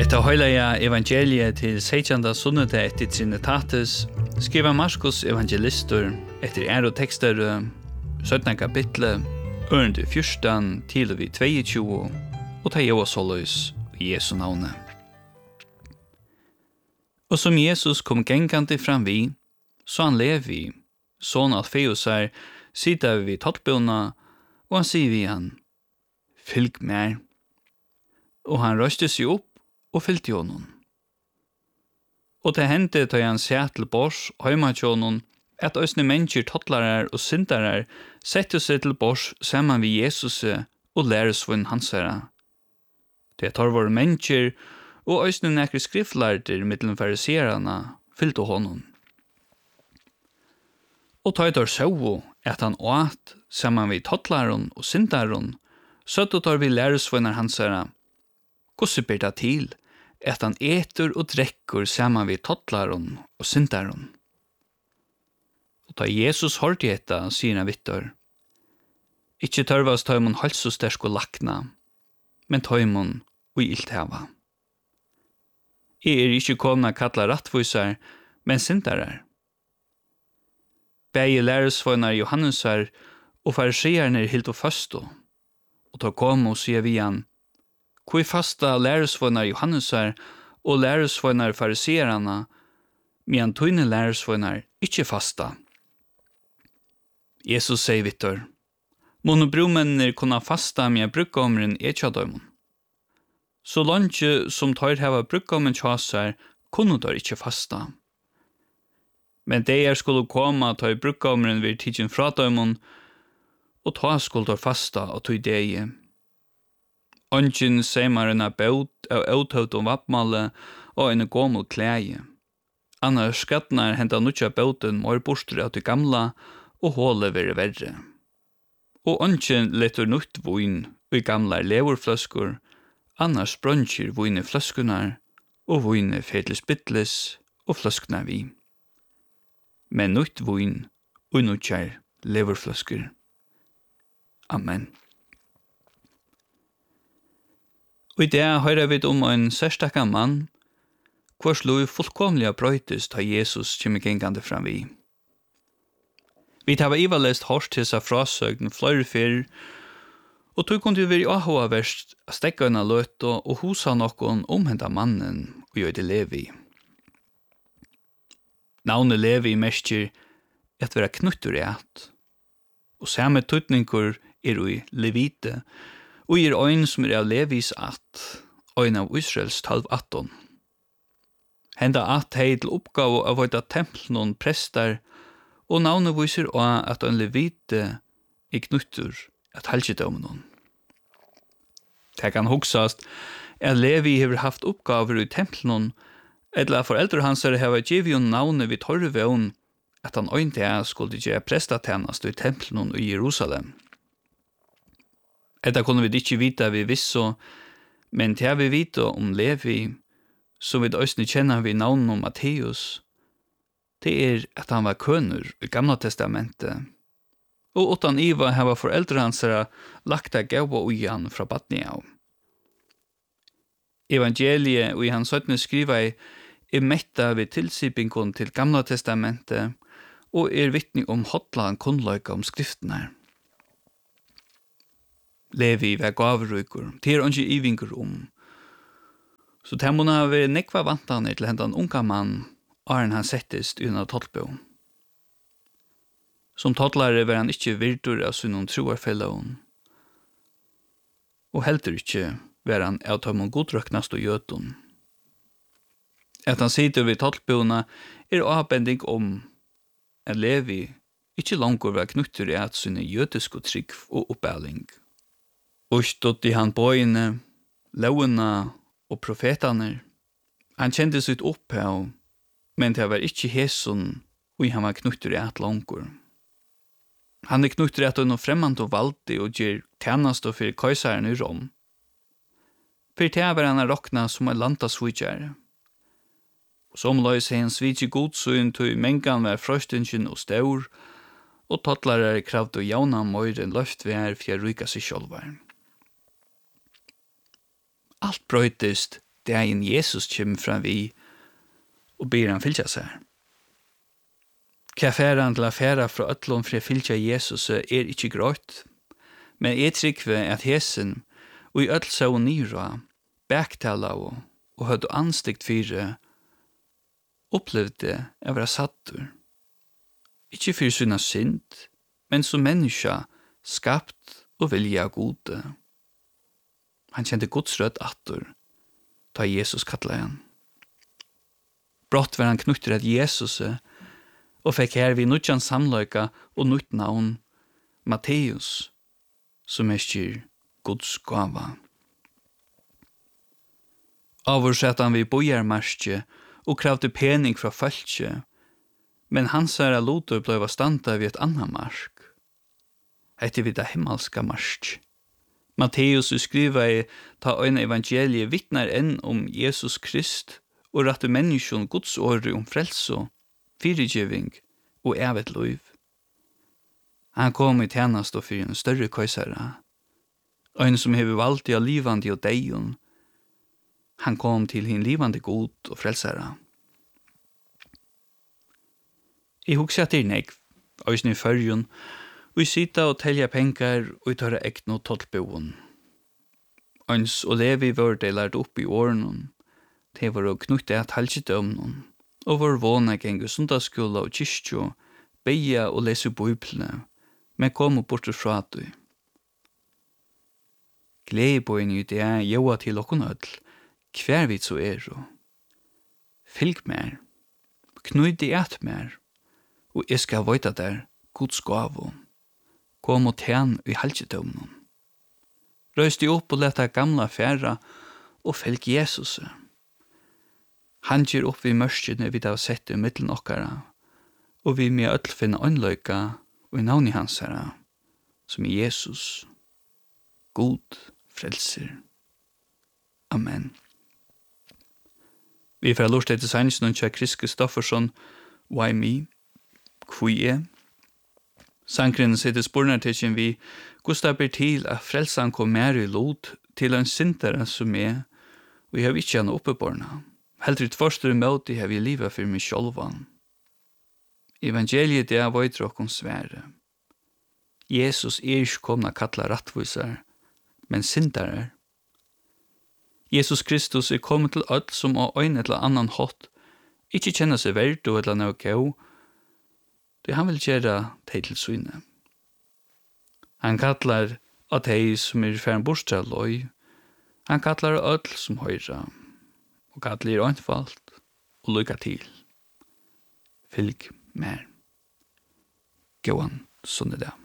Etter høyleia evangeliet til 16. sunnedag etter Trinitatis skriver Markus evangelister etter tekster 17. kapitlet, ørende 14 til vi 22, og ta Jehova såløys i Jesu navne. Og som Jesus kom gengande fram vi, så han Levi, son Alfeusar, sitter vi tottbona, og han sier vi han, «Fylg mer». Og han røste seg opp og fylgte honom. Og det hendte da han sa til bors, høyma til honom, at øsne mennesker, tottlarer og syndarer sette seg til bors sammen med Jesus og læresvunn hans herre. Det tar våre mennesker, og øsne nekre skriftlærter mellom fariserene fylgte honom. Og ta der så at han åt sammen med tottlaren og syndaren, så tar vi læresvunnar hans herre. Hvordan ber det til at han eter og drekker sammen med tottlaren og syndaren? Og da Jesus hørte dette, sier han vittor, «Ikke tørvast tøymon halso stersk og lakna, men tøymon og ilthava. Jeg ikke komna kalla rattvisar, men syndarar. Begge læresvøynar Johannesar og fariseerne helt og fasto, og ta kom og sier vi han, «Hvor fasta læresvøynar Johannesar og læresvøynar fariseerne, men tøyne læresvøynar ikke fasta?» Jesus sier vittor, «Mån og bromennir kunne fasta med brukkommeren etjadøymon. Så langt som tar heva brukkommen tjasar, kunne der ikke fasta. Men det skulle komme til brukkommeren vil tidsin fra døymon, og ta skulle der fasta og tog det. Ongen seimar en båt av autot og vappmalle og en gommel klæje. Annars skattnar henta nutja båten mår bostur av det gamla, og hålet være verre. Og ongen letter nutt vun i gamla leverfløskur, annars brønnsjer vun i fløskunar, og vun i fedles bittles, og fløsknar vi. Men nutt vun, og nuttjar leverfløskur. Amen. Og i det høyrer vi om en særstakka mann, hvor slå fullkomlig brøytes da Jesus kommer gengande fram vi. Vi tar ivalest hårst til seg frasøgn flere fyr, og tog kunne vi være avhåa verst av stekkøyna løt og hosa noen omhenda mannen og gjør det Levi. Navnet Levi mestjer at være knuttur i at, og samme tøytningur i Levite, og øyn som av Levis at, øyn av Israels 12-18. Henda at hei til oppgave av å templen og prestar, og navnet viser også at en Levite knuttur at helgedømmen. Det kan huksast at Levi har haft oppgaver i templen, eller at foreldre hans har givet navnet vid torrevån at han øynte skulle gjøre prestatjenest i templen i Jerusalem. Etta kunne vi ikke vite vi visste, men til vi vite om Levi, som vi også kjenner vi navnet om Matteus, det at han var kønner i Gamla testamentet, og utan Iva har foreldre hans lagt av gau og ujan fra Batnia. Evangeliet og i hans 17. skriva metta ved tilsipingen til Gamla testamentet, og vittning om hotlan kunnløyka om skriftene. Levi var gaverukur, det ikke ivingur om. Så det må ha vært nekva vantane til hendan unga mann, Arn han settest unna tottbo. Som tottlare var han ikke virtur av sunnum troarfellån, og heldur ikke var han av tøymon godrøknast og jötun. At han sitter vid tottbona avbending om at Levi ikke langur var knuttur i at sunne jötisk og trygg og oppæling. Og stått i han bøyene, lovene og profetane. Han kjente sitt opphav, men det var ikke heson, og han var knuttur i at langur. Han knuttur i at han fremmant og valdi og gjer tjenast og fyrir kaisaren i Rom. For det var han rokna som en landasvitsjare. Som løys han svitsj godsyn til mengan var frøstingen og staur, og tottlare kravd og jauna møyr enn løft vær for å ryka seg sjølvar. Alt brøytist dagen Jesus kommer fram vi og ber han fylgja seg. Hva færan til affæra fra øtlån for å fylgja Jesus ikke grått, men jeg trykker at hesen og i øtl så nyra, baktala og hadde anstikt fire, opplevde å være sattur. Ikke for sinna synd, men som menneska skapt og vilja gode. Han kjente Guds rødt atter, da Jesus kattla han. Brått var han knutter at Jesus og fikk her vi nødjan samløyka og nødt navn Matteus, som styr Guds gava. Avursatt han vi bojarmarskje og kravde pening fra fölkje, men hans herra lotor blei standa vid et annan marsk. Hette vid det himmelska marsk. Matteus skriva i ta øyne evangeliet vittnar enn om Jesus Krist og rette menneskjon Guds åre om frelso, fyrirgiving og evet liv. Han kom i tjenast og fyrir en større køysara, øyne som hever valgt av livande og deion. Han kom til hin livande god og frelsara. Jeg husker at det negv, øyne i førjon, og vi sita og telja pengar og vi tar ekno tollboen. Øyns og levi var det lært opp i åren, det var å knutte at halsedømnen, og var vana genge sundagsskola og kyrkjo, beia og lese bøyplene, men kom bort fra du. Gledeboen i det joa til okkon ødel, hver vi så og fylg mer, knudd i et mer, og jeg skal vøyta der Guds gavo. Kom og tjen i halsedømnen. Røys de opp og leta gamla færa og fylg Jesus. Han gir opp vi mørskene vi da sett i middelen okkara, og vi med ødel finne åndløyka og i navn i hans herra, som er Jesus, god frelser. Amen. Vi får lort etter sannsyn og kjær Chris Kristoffersson, Why Me? Hvor er? Sankren sitter spornartikken vi Gustav ber til at frelsan kom mer i lot til en syndere som er, og jeg har ikke han oppeborna. Heldre et første møte har vi livet for meg sjølvan. Evangeliet er vøyder okkom svære. Jesus er ikke komna kattla rattvisar, men syndere. Jesus Kristus er kommet til ødel som av øyne eller annan hot, ikke kjenner seg verdt og eller noe gau, det han vil gjøre det til syne. Han kallar at de som er færen bostra løy, han kallar ødel som høyra, og kallar øynfalt og lykka til. Fylg mer. Gåan, sånn er det.